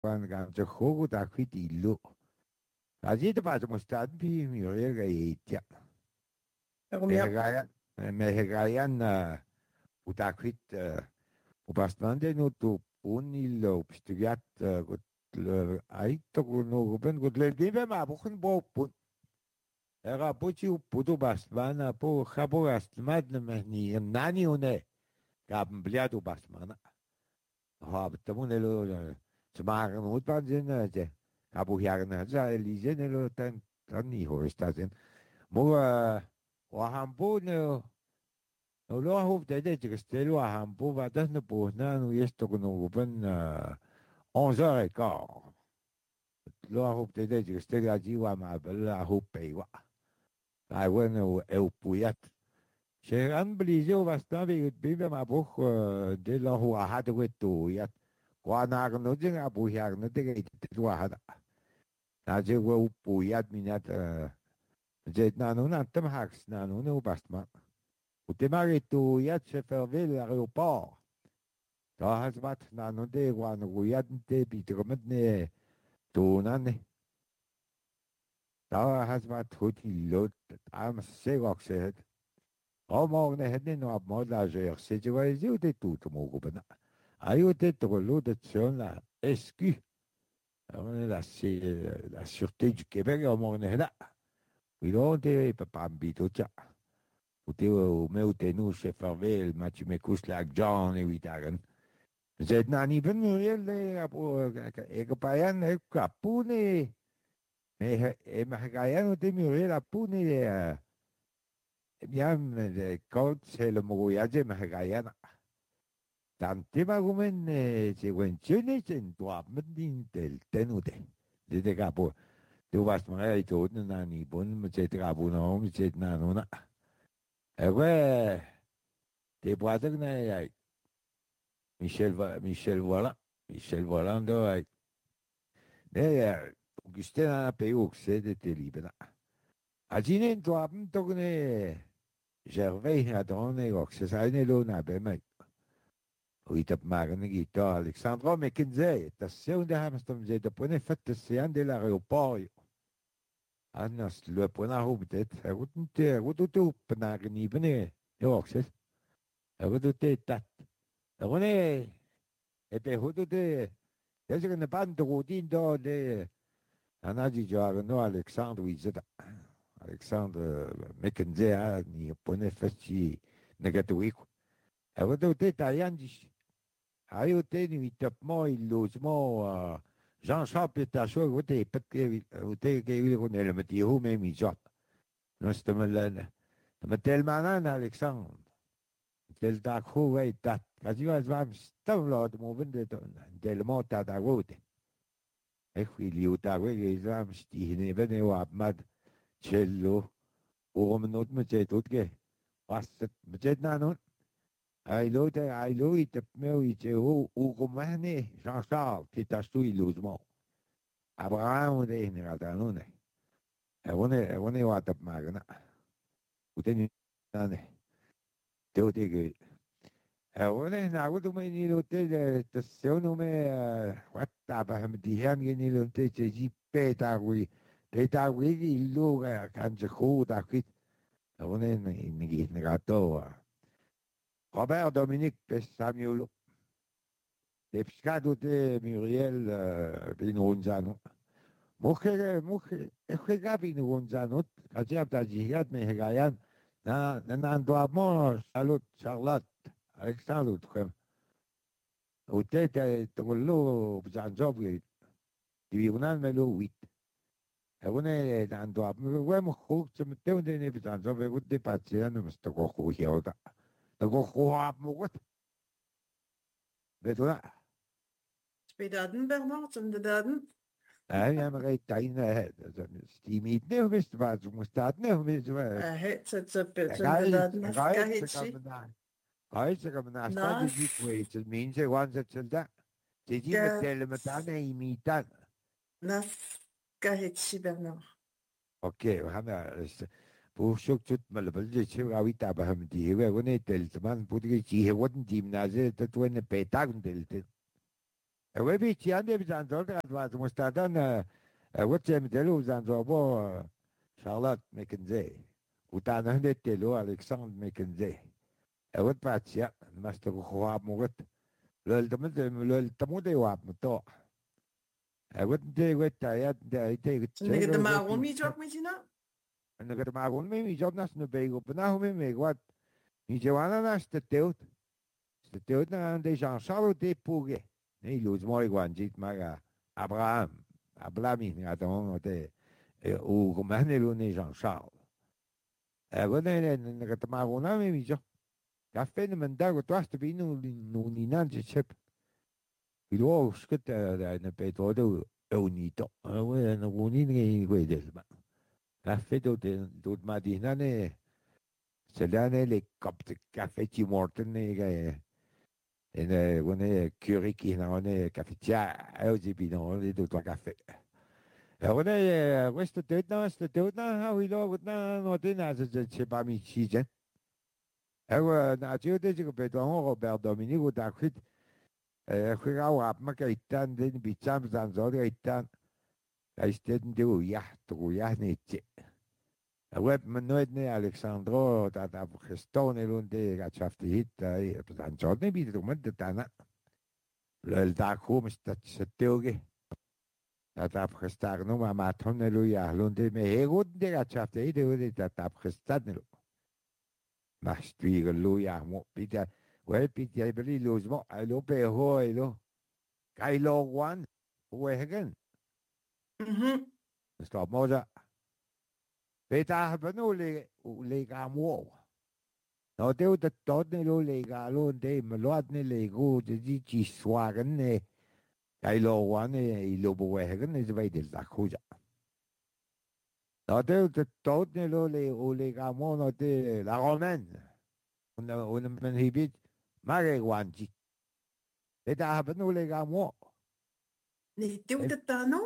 quan ganze jogo da quidillo. La gente passa mo stat pi mi rega etia. Combien? Me regayan u da quid u bastante no tu punillo pstugiat gut aito no ben gut le dive ma buchen bo pun. Era puci u putu bastmana po khabo astmad ni nani une gaben bliadu bastmana. Hab tamunelo smagen moet pan zin je. Abu Yarna za lizenelo tan ni hostazen. Mo wa hampo no lo hof de que stelo a hampo va das no po na no esto con open 11h15. Lo hof de que stelo allí wa ma bella hof pe wa. Ai bueno eu puyat. Che amblijo bastante bibe ma boch de lo ho ha de wetu yat. Qua na no jing Abu Yarna de que wa hada. Na je wo puyat minat زيت نانو نانتم هاكس نانو نو باستما وتماري تو يات شفرفيل l'aéroport تا هزبات نانو دي وانو يات دي بيترمتني تو ناني تا هزبات هوتي لوت عام سيغوك سيهد او مورني هدني نو اب مولا جير سيجوازي ودي توتو موغو بنا ايو تي تغلو دي تسيون لا اسكي la sûreté du Québec, on est là. Oui, on est pas ambito, tiens. O meu tenu Shefferville, Matthew McCuslack, John e Witagan. Zet na ni ben muriel e kapayan e kapune e mahagayan o te muriel apune miam de coach e le mogoyaje mahagayan. Tante magumen se wenchene sen tuap medin tel tenude. De kapo. Du vas mga ito na ni bon mo se kapo na mo se na no na. Ewe te boadag na Michel Volant. Michel Volant, da. Augustin a payou, c'est de Télibena. A dîner, toi, togne, Gervais, a donné, c'est ça, une luna, ben, mec. Oui, t'as marre, guitare, Alexandra McKinsey, t'as c'est un des hamsters, j'ai de point fait, c'est un de l'aéroport. Ah, non, le point à roue, peut-être, a route tout, penag, ni venez, et c'est, a route tat. A route, et puis, route, there's a band routine dans les. Anadi no Alexandre Wizard. Alexandre McKenzie, ni pone festi negatuico. E vado te tagliandi. Aio te ni tapmo illusmo Jean-Charles Pétacho, vote te che io con il metio me mi job. Non sto me ma tel manan Alexandre. Tel da khu dat. Quasi was vam stavlo de mo vende del mota da rote. E qui li utagwe che islam sti ne vene wa mad cello o menot me ce tot che was me nanon ai lo it meu i ce o comane Jean Charles qui tastu illusmo Abraham de ne ratanone e one wa tap magna uteni nane te o te che e one na go tu me ni lo te te se uno me watta ba me di han ni lo te ce ji peta qui peta qui il luga cange coda qui one ni negato Robert Dominique Pessamiolo de pescado de Muriel Binunzano mujer es Binunzano casi hasta jihad me hegayan na ando amor salut Charlotte Alexandre وتيتا تقول له بزعنجوب تبيونان ملو ويت هنا عنده وين مخوك تمتون ديني بزعنجوب ودي باتسيان مستقوخو هيودا تقوخو عب موت بدونا Spedaden, Bernard, som det daden? Nej, jag är rätt inne Stimit nu visst vad som måste nu visst vad Så det daden, Skahitsi. Reise kan man nästan inte gick på det minns jag once till det det är med det med den i mitan Skahitsi, Bernard. okej och han är på sjukhet med det så jag vet bara hem det är det det man borde ge vad det gymnasiet det var en petag det Oui, puis tu as des besoins de Mustatan, What's Delo, Zanzobo, Charlotte McKenzie, ou t'as un de Telo, Alexandre McKenzie. Et what Patia, Master Wab Mouret, le Tamu de Wab Muto. I wouldn't take what I had, I take it. Nigga de maaron mi job met je nou? En dan gaat het maar gewoon mee, je zat naast een beek op. En nou mee, wat? Je zou naast de teut. De teut naar de Jean Charles de Pouge. Nee, Luz mooi gewoon, ziet maar Abraham. Abraham is niet aan de hoe gemeen is Jean Charles. En dan gaat het maar gewoon mee, je ja, vinden men daar wat was te binnen, nu niet aan het schip. Je doet schut de petrol, niet. En dan niet weet het. Café doet maar die nane. Sedane le kop de café Tim Horton en wanneer curry ki na wanneer cafetière uit die dan doet wat café. Ja wanneer wist de dood na hoe lo wat na no din as het je pas mi chizen. En na je de je pe dan Robert Dominique dat goed. Gauw op maar kijk dan den bicham dan zo kijk dan. Hij steekt de ja, toch ja niet. Web me nooit nee Alexandro dat heb gestolen en de gatschafte hit dan zo niet bieden om het dan le dag hoe is dat ze teoge dat heb gestaan no maar tonneluja lunde me heel de gatschafte hit dat heb gestaan maar stier luja mo pita wel pita beli los mo lo pe hoi lo kai lo one hoe hegen stop moza Beta hebben nu lega mo. Nou, de tot ne lo lega lo de me lo ne lego de die swagen ne. Kai lo wan ne lo bewegen is bij de dag goed. Nou, de tot ne lo lega mo no de la romaine. Und men hibit mare wanji. Beta hebben nu lega mo. Nee, doe dat dan nog?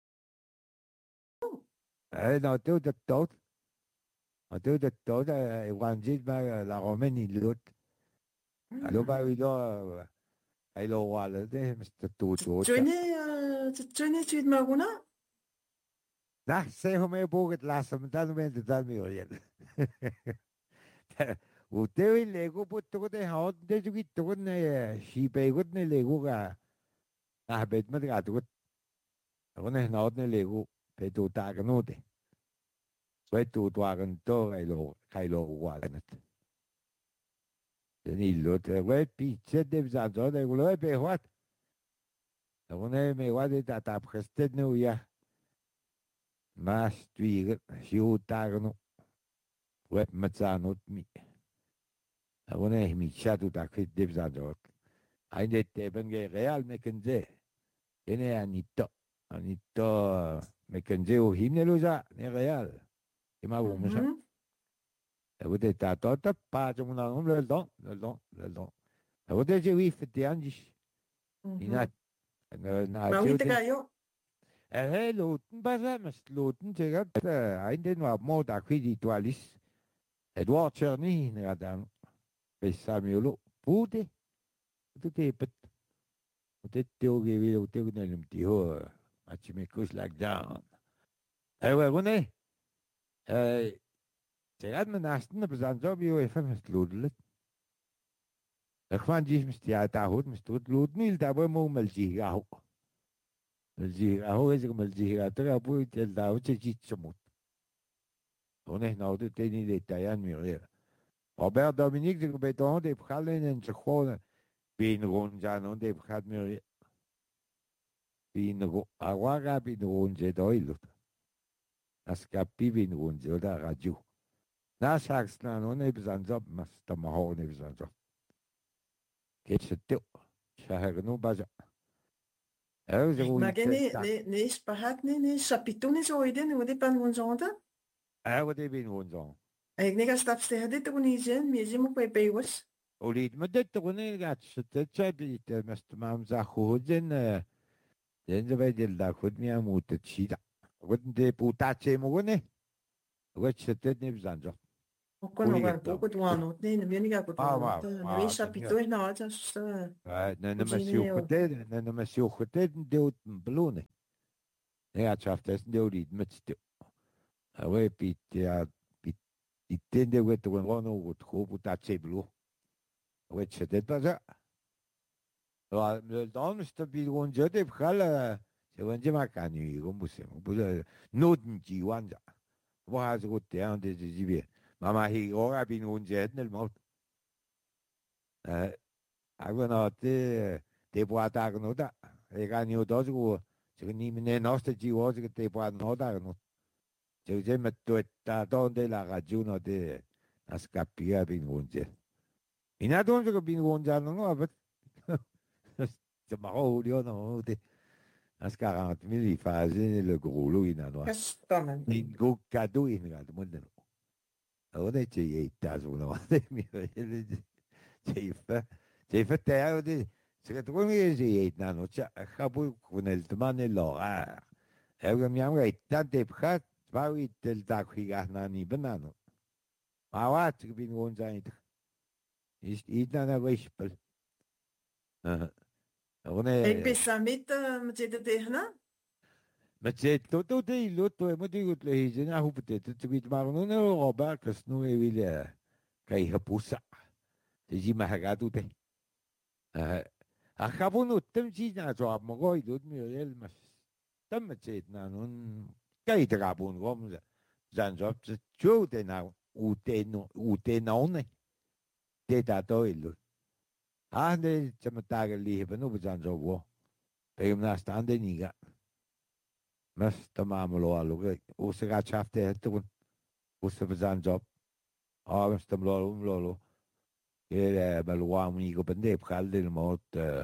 Nou, de tot. Nou, de tot wanji maar la romaine il lot. Allo ba we do ai lo wala de Mr. Tutu. Johnny tuut marona? Na, se ho me bo het laatste me dan ben de dan meer yen. U te we lego put to de haut de ju to ne shi pe gut ne lego ga. Na bet me ga to. Ko ne na ne lego pe to ta ga no de. We to to ga to ai lo wala net. Den illo te we pizza de zanzo de lo pe wat. Ko ne me wa de ta ta prestet no ya. Mas tuiget siutagno web matzanot mi. Awone mi chatu ta kit debzadot. Ainde teben ge real mekenze. Ene anito mekenze o himneluza ne real. Ima wumsa. Awode ta tota pa jumna le don. Awode je wi fit anjis. Ina na Maar wie te ga je? Loten bazamas, loten tegat, einden var moda quidi dualis. Edward Cherny, radam, pe Samuelo, pude, te pet, te teoge vi, te gunelum tio, machimekus like down. Gune, tegat menasten, bezanzo bio efem sludlet. Ik van jis mistia ta hut mistut lutnil, da bo mo melji gaho. Aho is melji tra apu tel da uche chichamut. One nou de teni de tayan murir. Robert Dominique de beton de pralen en chone bin ronjan on de prat murir. Bin awaga bin ronje doilut. As capi bin ronje da radio. Na sax na on e bezanzop mas ta mahone bezanzop. Ketchete. Shahar no baja. Maar nee, spahat nee, chapiton is ooit in, hoe die pan wonzonda? Wat heb je wonzon? Ik denk als dat ze dit toch niet zijn, maar ze moet bij bij was. Olid, maar dit toch niet gaat. Het is het met de mam zag goed en ze bij de dag goed meer moet het zien. Wat de putaatje mogen ne? Wat zit het niet zo? Okon pouco do ano, nem no meu ninguém do ano, no meu ja. chapitão não há just Nee, maar zie je goed, deelt een beloning. Ja, het schafft es deel niet met stil. We piet ja, piet tende we te gewoon het goed dat ze belo. We het het pas ja. Dan is het bij ons het heb gala. Ze wanneer maar kan je gewoon moesten. Boe noten die wanda. Wat has goed te aan deze zibe. Mama hier ook bij ons het net maar. Agora te boata no da. E ganho dois go. Se ni me nosta de hoje que te boata no da no. Se je me tuetta donde la ragione de as capia bin unje. Ina donde que bin unja no no but. Se marro dio no de as 40.000 fase le gros lot ina no. Castamen. In go cadeau in ga de monde no. Ora ce e tazo no. Mi ce fa te de secondo me je na no cha acabo con el tmane lora. Eu mi amga tante prat Waarom tel dag gigas na ni banano? Maar wat ik ben gewoon zijn. Is iets naar een wispel. Ik ben samen met de tegen. Met je tot de loto moet je goed lezen. Nou hoe het het weet maar nu nou Robert kas nu wil kai hapusa. Dus je mag gaat doen. Acabo no tempo na job mo go doet me el mas. Dan met je na nun kai de gabon gom zijn job zo de nou ute nou ne. De dat doe. Nee, ze met daar leven op zijn job wo. Bij hem naast aan de niga. Mas tamamelo alo. O se gaat schafte het doen. O se zijn job. Mas tamlo. Beloa amigo bende pgalde el mot.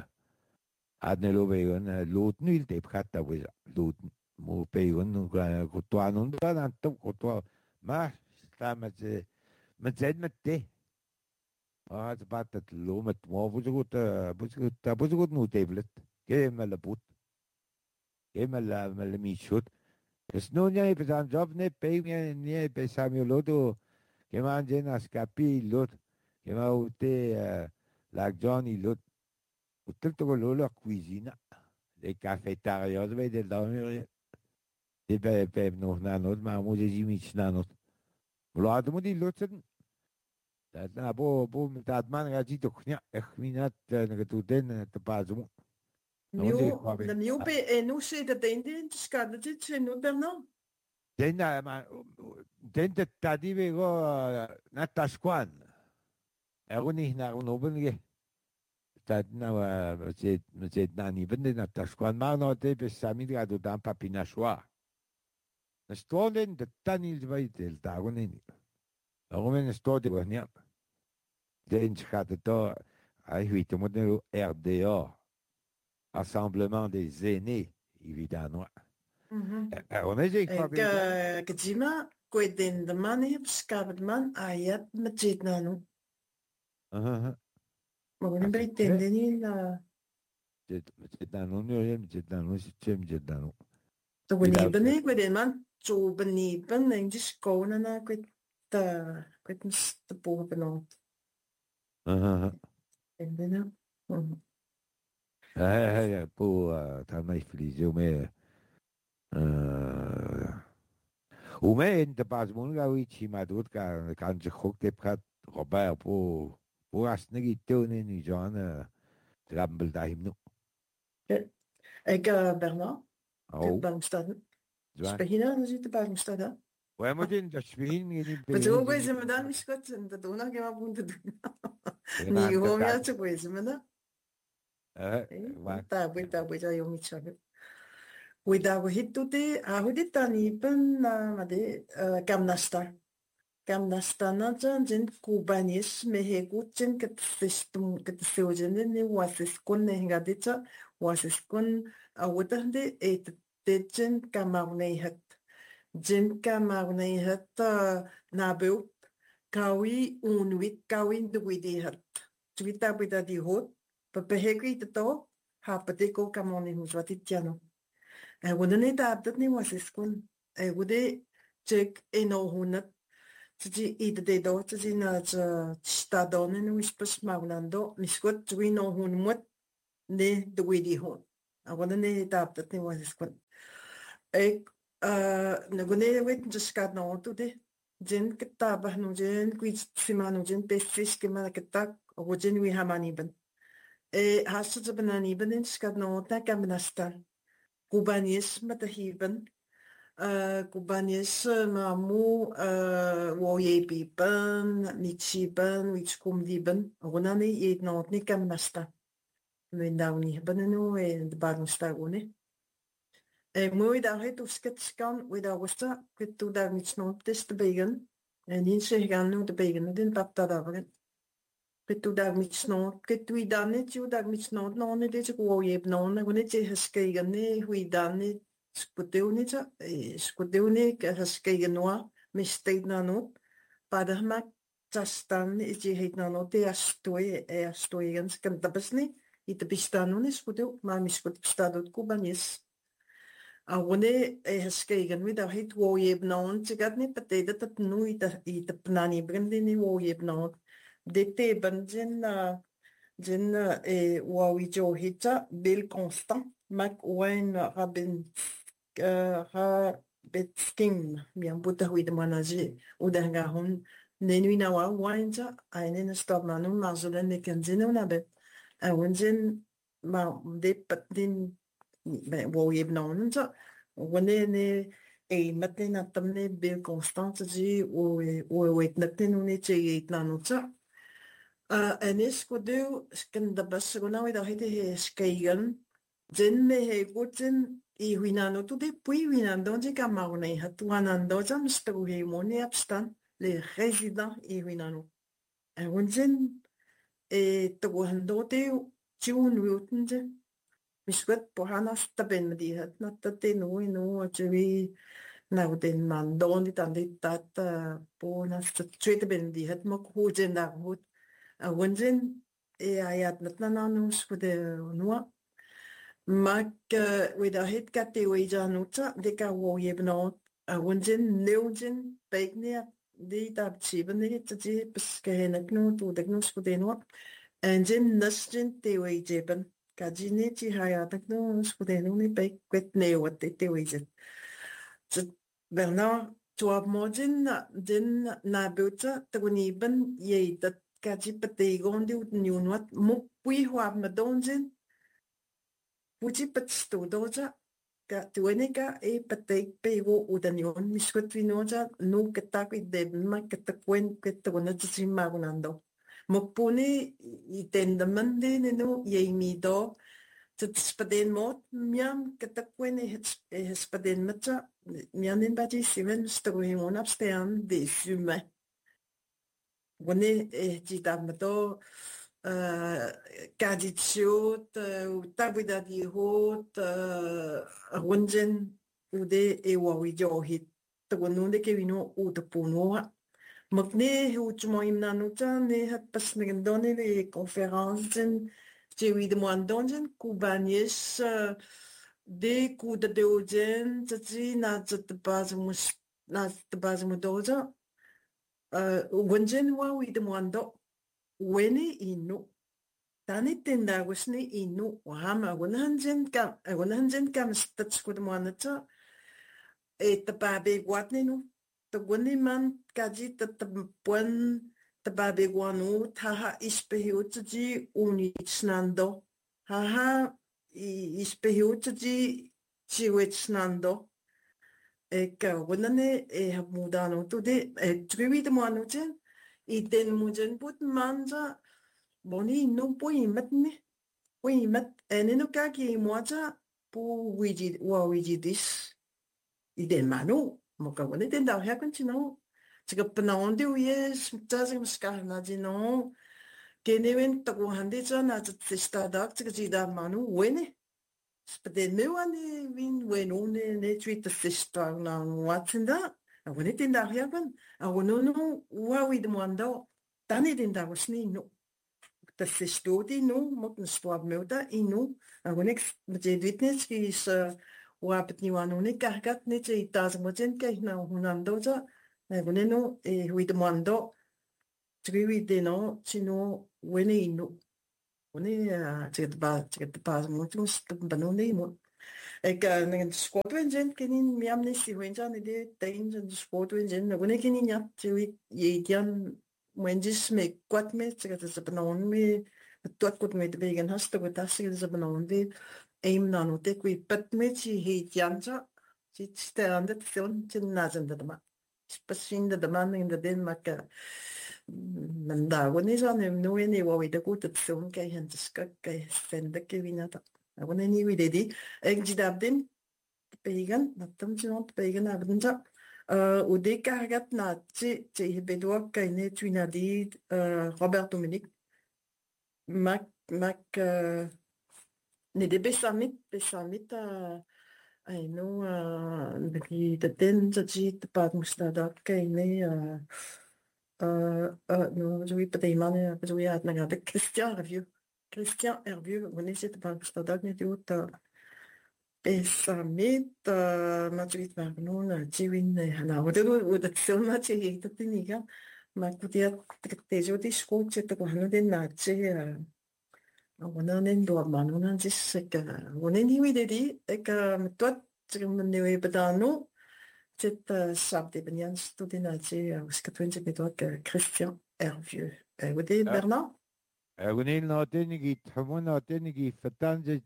Adnelo beyon loot nu il te pgata we loot mo beyon kutwa nun dan kutwa. Maar sta met te. Het bad het lo met mo goed nu tablet. Geef me de boet. Geef me de mischut. Dus nu niet bij zijn job niet bij me niet bij Samuel Lodo. Geef me aan zijn scapi lot. Geef me ute la Johnny lot. Utel to lo cuisine. De cafetarios bij de dormir. De bij nog na not maar moet je zien iets na not. Laat moet die loten. Dat na bo met dat man gaat ziet toch ja echt minat nagatuden te pazo. De nieuw bij nu zit dat in de schade dit zijn nu dan. Den maar den dat tadi we go na tasquan. Niet naar een openige. Dat nou met nani bende na tasquan maar nou te be samid gaat dan papina schwa. Na stonden de tanil bij del dagonen. Waarom een stoorde we niet? Den gaat het door. Hij weet moet nu RDA. Rassemblement des aînés, évidemment. On est Kajima, kweden de man heeft skavet man, ayat met zit nanu. Maar we pretenden niet Zit nanu, nu zit nanu, zit nanu. Toen we niet benieuwd kweden man, zo benieuwd ben, en dus konen na kwet de boven benoemd. En dan. Pour t'as frisé mais ou mais de base mon gars oui tu m'as d'autres quand je crois que prêt Robert pour asnegi tonen ni John trambel daim no Ik Bernard de Barmstad Spehina dan zit de Barmstad hè ouais moi j'ai une spirine ni maar zo wees me dan is goed en dat doen nog geen wat moeten doen niet gewoon ja te wees me dan Wait, eu me chamo. Cuidado, hitute, ahuditani pen made Kamnasta. Kamnasta na jen kubanis mehegutjen ketseojen ne wasiskun ne hingadita wasiskun awutande eten kamarnehat. Jen kamarnehat nabeu kawi unwit kawin duwidihat. Twita bida di hot. Pepehekri to hapateko kamoni huswatitiano. Wouldn't it have that name was a school? I would check in all hunat. Tiji ida de do tiji na tsta do ne no ispas maunando miskot tui no hun mut ne de widi hun. Agora ne tap dat ne was kon. Ek na gune wet just kat no to de. Jen kitaba no jen kwit sima no jen pestis ke ma kitak o jen wi hamani ben. Hast ze benani ben in skat no ta kamanasta. Kubanis matahiben. Kubanis mamu wo ye biben michiben wichkum diben. Ronani ye no ni kamanasta. Mendauni benenu de barnsta gune. Mooi daar het of skets kan, we daar was dat, ik doe daar niets nog, het is te begen. En niet zeggen nu te begen, den pap dat over. Ik doe daar niets nog, ik doe daar niet, je daar niets nog, nou niet, dit is gewoon je hebt nog, ik wil niet zeggen skegen, nee, hoe dan niet, skudeu niet, skegen nog, met steeds naar nu, padag maak, tastan, is je het nou nog, die stooi, en kan dat best niet, het bestaan nu niet, skudeu, maar misschien bestaat het Kubanis. Agone skegen we daar het wo je nou te gaat niet betekent dat nu de planning brengt in wo je nou de te benzen wo je jo hita bil constant mak wijn rabin rabetsking bien buta hoe de manager hoe dan ga hun nenu na wa wijn ja een stap maar nu maar zullen de kan zien na bet en wenzen maar de patin wo je nou zo wanneer met na tamne bil constant ji o wet na tenu ne che na no cha en is kodu sken da bas go na we da hete skegen jen me he goten I wina no tu de pui wina don je ka ma ne ha tu anando jam stu he mo ne abstan le résident I wina no en wonjen to go hando te chun wuten je Miswet pohanas taben med det na tate no no vi na den man don dit an dit dat po na straight ben di het mo ho jen da hot a wonjen ayat nat na no skude no mak we da het kat te we ja no ta de ka wo ye bno a wonjen neujen begnia di da chiben ni te ji beske no to de no skude no en jen nasjen te we jeben Kajine chi haya tak no skudenu ni pe kwet ne wat te wezen. So Bernard tuab modin na buta tuni ben ye dat kaji pate gondi ut niunwat mu pui huab madonjin puji pat sto doja ka tueneka pate pe go udanion miskwet vinoja no ketak de ma ketakwen ketona tsimagunando. Mokpuni I tendamande no ye mi do te spaden mot miam ketakwen spaden mata miam in badi simen story mon abstan de sume wone jita mato kaditsot tabida di hot wonjen ude wawi johit to wonde ke vino utapuno Magne huutmo imna nuta ne hat pas ngendone le conferenzen je wi de moan donjen kubanies de ku de dojen tsi na de base mu doja wenjen wa wi de moan do weni inu tani tenda wasni inu wahama wanhanjen kam stats ku de moan ta te babe watne nu te wani man kaji te puen te babe guanu taha ispehiutaji unitsnando haha ispehiutaji chiwetsnando ka wanane mudano tu de triwi de moanu chen iten mujen put manja boni no poimat eneno kaki moja pu wiji dis iden manu Moka wani den dau happen to know. Tiga panahon di uyes, tasing maskah na di no. Kenewen taku handi sa na tista dak tiga jida manu wene. Spade me wani win wenu ne tweet the sister na watsinda. A wani den dau happen. A wano no wawi de mwando. Tani den dau wasni no. The sister di no mok na swab melda inu. A wani mjed witness is wapet ni wanu ni kahkat ni che itas mojen ke na hunando ja Neno e hui te moando, triwi de no, tino wene ino. Wene tika te pas mo, tino sta bano ne mo. Ik ngen sport wen jen kenin miam ne si wen jan ide tain jen sport wen jen wene kenin ya triwi ye dian wen jis me kwat me tika te bano me tuat kot me te vegan hasta ko tas tika te bano de aim na no te kui pat me chi he dian cha chi te ande te film chen na jen de ma. Specin de man in de den mak men da woni so ne no ni wo wi de gut te film kai hen te skak kai sende ke winata. Woni ni wi de di ek jidab din vegan na tam chi not vegan abdin cha u de kargat na chi bedwa kai ne twina di Robert Dominic mak ne de besamit ai no de den chi te pat mustada kai ne no je vais pas man je vais atna avec Christian Hervieux on essaie de pas mustada ne du besamit matrit magnon jiwin na o de filma chi te tiniga ma kutia te jo di school che te ko hanu den na che 원하는 도 만원한 짓을 원하는 힘이 되디 그러니까 또 지금 내외 보다노 제타 sabde benyan studinaji uskatwenje bedok Christian Hervieux ودي برنا أغني ناتنيجي تحمون ناتنيجي فتانجي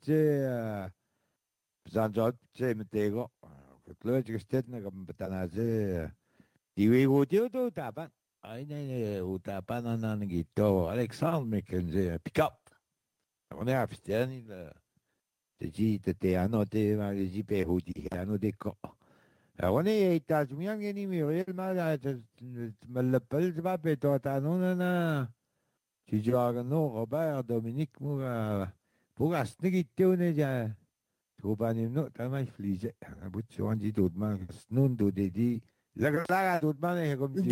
بزانجات متيجو كتلو جستنا كم بتنازي ديوي وديو تابان أين وتابان أنا نجي تو ألكسندر ميكنزي بيك أب أغني عرفتني تجي تتيانو تي ما تجي بيهودي أنا ديكو أغني تاجميان يعني ميريل ما تملبل تبع بيتو تانونا 지주하고 Robert Dominique 뭐가 스니기 때문에 자 도바님노 다만 플리제 부츠 원지 도드만 스눈도 되디 라가 도드만에 해검지요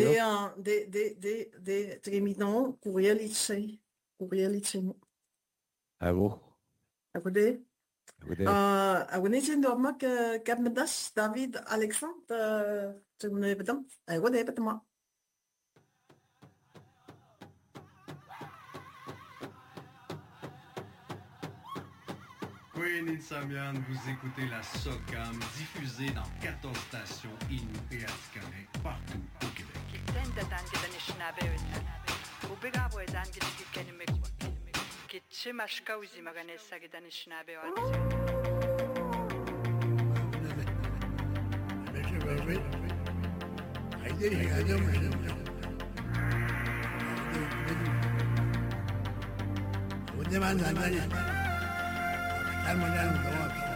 des terminants courrielitse 하고 아고데 아고네 진도 막 갑면다스 다비드 알렉산더 좀 해보던 아고데 해보던 Queen Samian, vous écoutez la SOCAM diffusée dans 14 stations Inou et Atikamekw partout au Québec. I'm